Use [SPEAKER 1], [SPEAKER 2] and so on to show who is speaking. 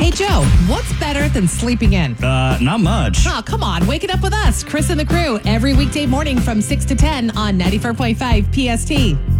[SPEAKER 1] Hey, Joe, what's better than sleeping in?
[SPEAKER 2] Not much.
[SPEAKER 1] Oh, come on. Wake it up with us, Chris and the crew, every weekday morning from 6 to 10 on 94.5 PST.